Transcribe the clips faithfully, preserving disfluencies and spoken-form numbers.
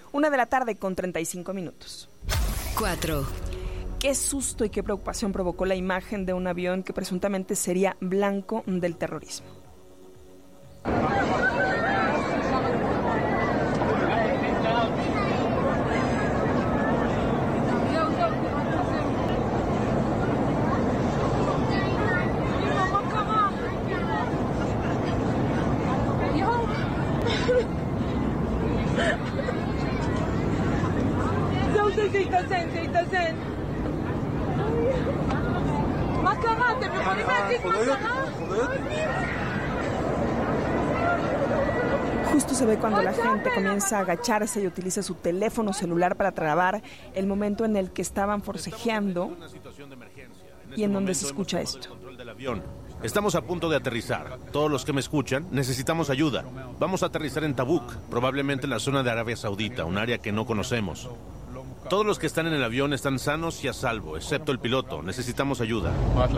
Una de la tarde con treinta y cinco minutos. cuatro. Qué susto y qué preocupación provocó la imagen de un avión que presuntamente sería blanco del terrorismo. Justo se ve cuando la gente comienza a agacharse y utiliza su teléfono celular para grabar el momento en el que estaban forcejeando y en donde se escucha esto. Estamos a punto de aterrizar. Todos los que me escuchan, necesitamos ayuda. Vamos a aterrizar en Tabuk, probablemente en la zona de Arabia Saudita, un área que no conocemos. Todos los que están en el avión están sanos y a salvo, excepto el piloto. Necesitamos ayuda.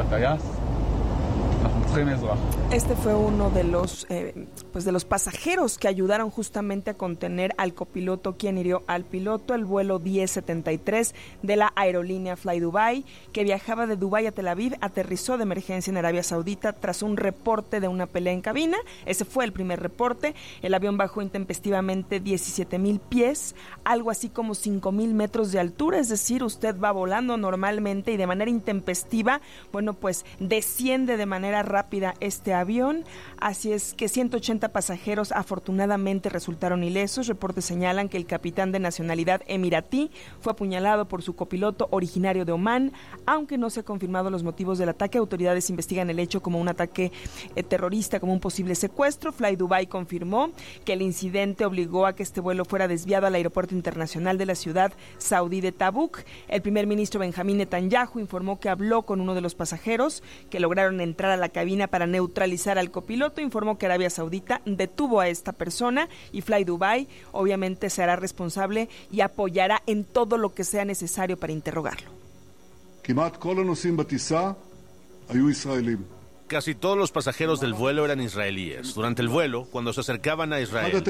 Este fue uno de los eh, pues de los pasajeros que ayudaron justamente a contener al copiloto, quien hirió al piloto. El vuelo diez setenta y tres de la aerolínea Fly Dubai, que viajaba de Dubái a Tel Aviv, aterrizó de emergencia en Arabia Saudita tras un reporte de una pelea en cabina. Ese fue el primer reporte. El avión bajó intempestivamente diecisiete mil pies, algo así como cinco mil metros de altura, es decir, usted va volando normalmente y de manera intempestiva, bueno, pues desciende de manera rápida rápida este avión, así es que ciento ochenta pasajeros afortunadamente resultaron ilesos. Reportes señalan que el capitán de nacionalidad emiratí fue apuñalado por su copiloto originario de Omán, aunque no se han confirmado los motivos del ataque. Autoridades investigan el hecho como un ataque eh, terrorista, como un posible secuestro. Fly Dubai confirmó que el incidente obligó a que este vuelo fuera desviado al aeropuerto internacional de la ciudad saudí de Tabuk. El primer ministro Benjamín Netanyahu informó que habló con uno de los pasajeros que lograron entrar a la cabina para neutralizar al copiloto. Informó que Arabia Saudita detuvo a esta persona y Fly Dubai obviamente se hará responsable y apoyará en todo lo que sea necesario para interrogarlo. Casi todos los pasajeros del vuelo eran israelíes. Durante el vuelo, cuando se acercaban a Israel,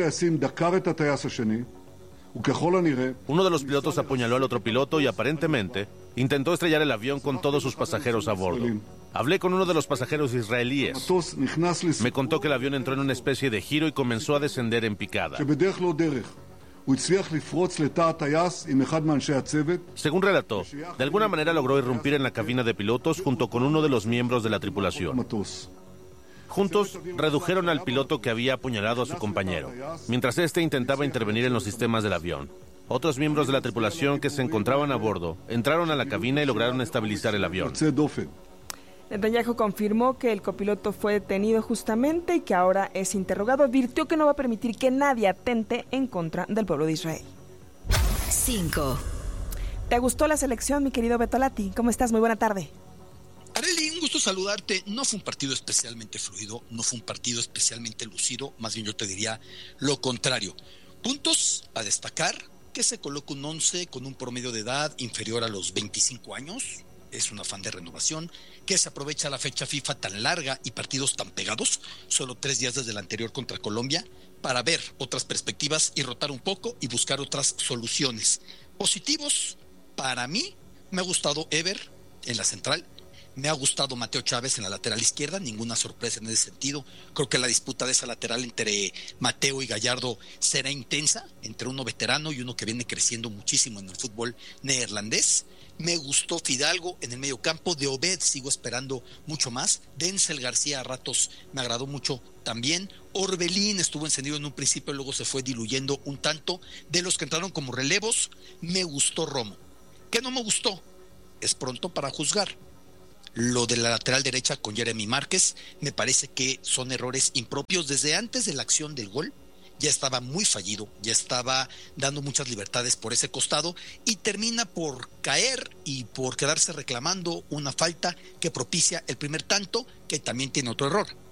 uno de los pilotos apuñaló al otro piloto y aparentemente intentó estrellar el avión con todos sus pasajeros a bordo. Hablé con uno de los pasajeros israelíes. Me contó que el avión entró en una especie de giro y comenzó a descender en picada. Según relató, de alguna manera logró irrumpir en la cabina de pilotos junto con uno de los miembros de la tripulación. Juntos redujeron al piloto que había apuñalado a su compañero, mientras éste intentaba intervenir en los sistemas del avión. Otros miembros de la tripulación que se encontraban a bordo entraron a la cabina y lograron estabilizar el avión. Netanyahu confirmó que el copiloto fue detenido justamente y que ahora es interrogado. Advirtió que no va a permitir que nadie atente en contra del pueblo de Israel. cinco. ¿Te gustó la selección, mi querido Beto Lati? ¿Cómo estás? Muy buena tarde. Arely, un gusto saludarte. No fue un partido especialmente fluido, no fue un partido especialmente lucido, más bien yo te diría lo contrario. Puntos a destacar, que se coloca un once con un promedio de edad inferior a los veinticinco años, es un afán de renovación, que se aprovecha la fecha FIFA tan larga y partidos tan pegados, solo tres días desde la anterior contra Colombia, para ver otras perspectivas y rotar un poco y buscar otras soluciones. Positivos, para mí, me ha gustado Ever en la central, me ha gustado Mateo Chávez en la lateral izquierda, ninguna sorpresa en ese sentido. Creo que la disputa de esa lateral entre Mateo y Gallardo será intensa, entre uno veterano y uno que viene creciendo muchísimo en el fútbol neerlandés. Me gustó Fidalgo en el medio campo, de Obed sigo esperando mucho más, Denzel García a ratos me agradó mucho también, Orbelín estuvo encendido en un principio, luego se fue diluyendo un tanto. De los que entraron como relevos, me gustó Romo. ¿Qué no me gustó? Es pronto para juzgar. Lo de la lateral derecha con Jeremy Márquez me parece que son errores impropios. Desde antes de la acción del gol ya estaba muy fallido, ya estaba dando muchas libertades por ese costado y termina por caer y por quedarse reclamando una falta que propicia el primer tanto, que también tiene otro error.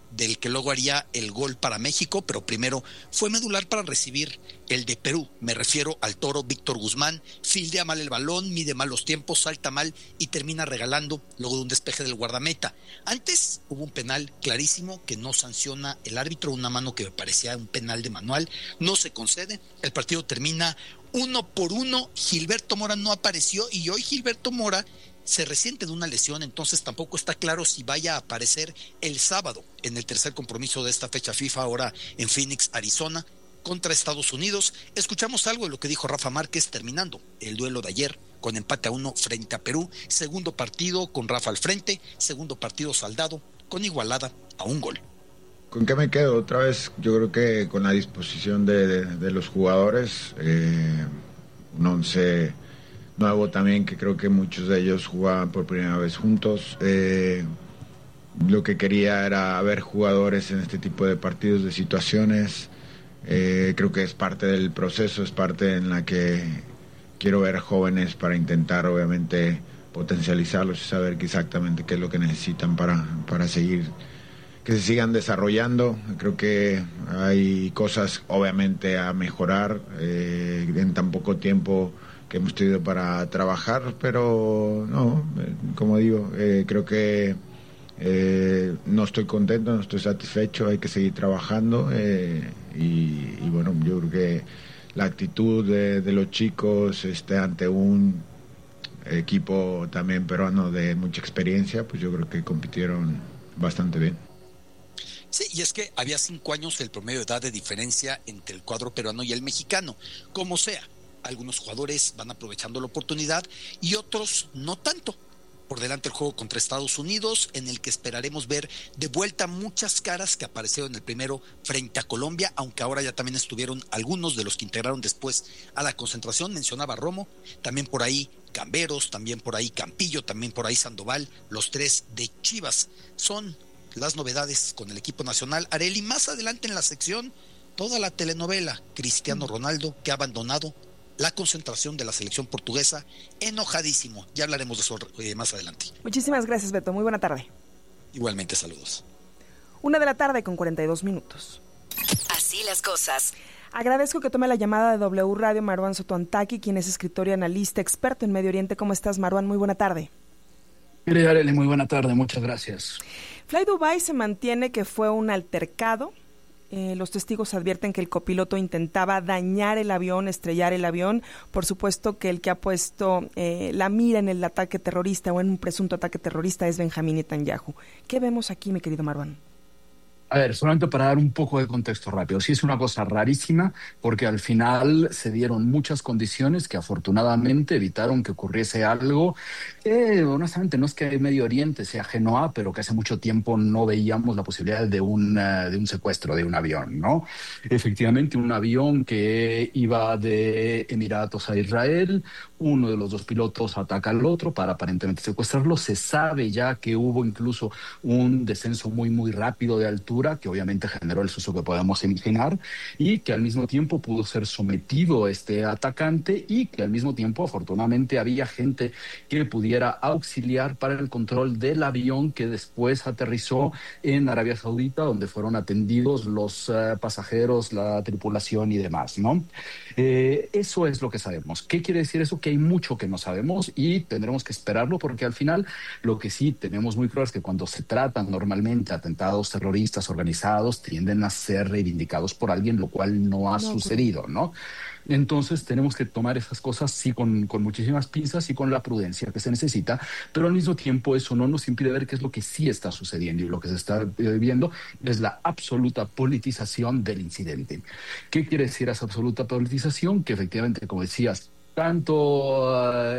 del que luego haría el gol para México, pero primero fue medular para recibir el de Perú. Me refiero al toro Víctor Guzmán. Fildea mal el balón, mide mal los tiempos, salta mal y termina regalando luego de un despeje del guardameta. Antes hubo un penal clarísimo que no sanciona el árbitro, una mano que me parecía un penal de manual, no se concede. El partido termina uno por uno. Gilberto Mora no apareció y hoy Gilberto Mora se resiente de una lesión, entonces tampoco está claro si vaya a aparecer el sábado en el tercer compromiso de esta fecha FIFA, ahora en Phoenix, Arizona, contra Estados Unidos. Escuchamos algo de lo que dijo Rafa Márquez terminando el duelo de ayer con empate a uno frente a Perú. Segundo partido con Rafa al frente, segundo partido saldado con igualada a un gol. ¿Con qué me quedo? Otra vez, yo creo que con la disposición de, de, de los jugadores, eh, un once nuevo también, que creo que muchos de ellos jugaban por primera vez juntos. Eh, lo que quería era ver jugadores en este tipo de partidos, de situaciones. Eh, creo que es parte del proceso, es parte en la que quiero ver jóvenes para intentar, obviamente, potencializarlos y saber exactamente qué es lo que necesitan para, para seguir, que se sigan desarrollando. Creo que hay cosas, obviamente, a mejorar eh, en tan poco tiempo que hemos tenido para trabajar, pero no, eh, como digo, eh, creo que eh, no estoy contento, no estoy satisfecho, hay que seguir trabajando eh, y, y bueno, yo creo que la actitud de, de los chicos este, ante un equipo también peruano de mucha experiencia, pues yo creo que compitieron bastante bien. Sí, y es que había cinco años el promedio de edad de diferencia entre el cuadro peruano y el mexicano, como sea. Algunos jugadores van aprovechando la oportunidad y otros no tanto. Por delante el juego contra Estados Unidos, en el que esperaremos ver de vuelta muchas caras que aparecieron en el primero frente a Colombia, aunque ahora ya también estuvieron algunos de los que integraron después a la concentración. Mencionaba Romo, también por ahí Gamberos, también por ahí Campillo, también por ahí Sandoval, los tres de Chivas. Son las novedades con el equipo nacional. Arely, más adelante en la sección, toda la telenovela Cristiano Ronaldo, que ha abandonado la concentración de la selección portuguesa, enojadísimo. Ya hablaremos de eso eh, más adelante. Muchísimas gracias, Beto. Muy buena tarde. Igualmente, saludos. Una de la tarde con cuarenta y dos minutos. Así las cosas. Agradezco que tome la llamada de W Radio Marwan Sotoantaki, quien es escritor y analista experto en Medio Oriente. ¿Cómo estás, Marwan? Muy buena tarde. Mire, Arely, muy buena tarde. Muchas gracias. Fly Dubai se mantiene que fue un altercado. Eh, los testigos advierten que el copiloto intentaba dañar el avión, estrellar el avión. Por supuesto que el que ha puesto eh, la mira en el ataque terrorista o en un presunto ataque terrorista es Benjamín Netanyahu. ¿Qué vemos aquí, mi querido Marwan? A ver, solamente para dar un poco de contexto rápido. Sí es una cosa rarísima porque al final se dieron muchas condiciones que afortunadamente evitaron que ocurriese algo que honestamente no es que Medio Oriente sea ajeno a, pero que hace mucho tiempo no veíamos la posibilidad de un, uh, de un secuestro de un avión, ¿no? Efectivamente, un avión que iba de Emiratos a Israel, uno de los dos pilotos ataca al otro para aparentemente secuestrarlo. Se sabe ya que hubo incluso un descenso muy, muy rápido de altura, que obviamente generó el susto que podemos imaginar, y que al mismo tiempo pudo ser sometido este atacante, y que al mismo tiempo afortunadamente había gente que pudiera auxiliar para el control del avión, que después aterrizó en Arabia Saudita, donde fueron atendidos los uh, pasajeros, la tripulación y demás, ¿no? Eh, eso es lo que sabemos. ¿Qué quiere decir eso? Que hay mucho que no sabemos y tendremos que esperarlo, porque al final lo que sí tenemos muy claro es que cuando se tratan normalmente atentados terroristas organizados tienden a ser reivindicados por alguien, lo cual no ha no, sucedido, ¿no? Entonces tenemos que tomar esas cosas sí con, con muchísimas pinzas y con la prudencia que se necesita, pero al mismo tiempo eso no nos impide ver qué es lo que sí está sucediendo, y lo que se está viendo es la absoluta politización del incidente. ¿Qué quiere decir esa absoluta politización? Que efectivamente, como decías, tanto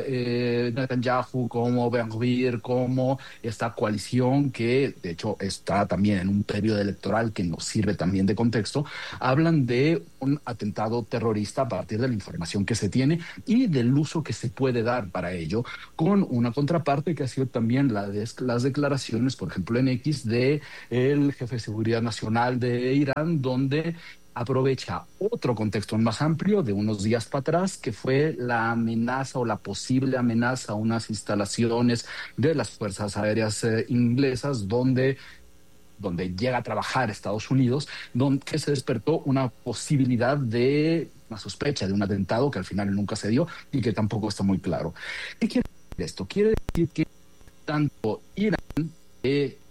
eh, Netanyahu como Ben Gvir, como esta coalición, que de hecho está también en un periodo electoral que nos sirve también de contexto, hablan de un atentado terrorista a partir de la información que se tiene y del uso que se puede dar para ello, con una contraparte que ha sido también la de, las declaraciones, por ejemplo en X, de el jefe de seguridad nacional de Irán, donde aprovecha otro contexto más amplio de unos días para atrás, que fue la amenaza o la posible amenaza a unas instalaciones de las Fuerzas Aéreas eh, inglesas, donde donde llega a trabajar Estados Unidos, donde se despertó una posibilidad de una sospecha de un atentado que al final nunca se dio y que tampoco está muy claro. ¿Qué quiere decir esto? Quiere decir que tanto Irán, eh,